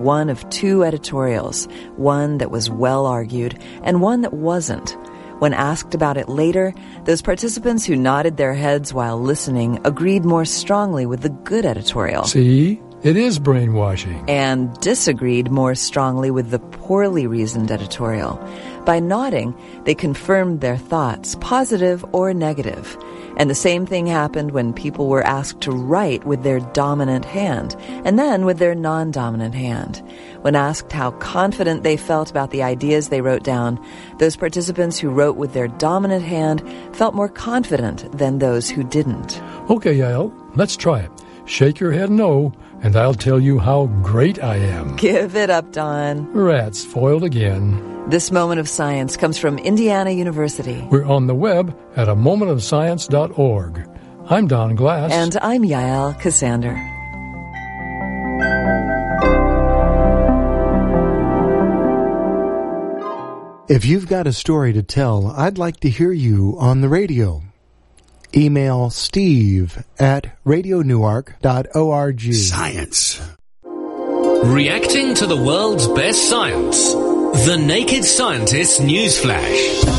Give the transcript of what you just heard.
one of two editorials, one that was well argued and one that wasn't. When asked about it later, those participants who nodded their heads while listening agreed more strongly with the good editorial. See? It is brainwashing. And disagreed more strongly with the poorly reasoned editorial. By nodding, they confirmed their thoughts, positive or negative. And the same thing happened when people were asked to write with their dominant hand, and then with their non-dominant hand. When asked how confident they felt about the ideas they wrote down, those participants who wrote with their dominant hand felt more confident than those who didn't. Okay, Yael, let's try it. Shake your head no, and I'll tell you how great I am. Give it up, Don. Rats foiled again. This Moment of Science comes from Indiana University. We're on the web at amomentofscience.org. I'm Don Glass. And I'm Yael Cassander. If you've got a story to tell, I'd like to hear you on the radio. Email steve@radionewark.org. Science. Reacting to the world's best science. The Naked Scientist Newsflash.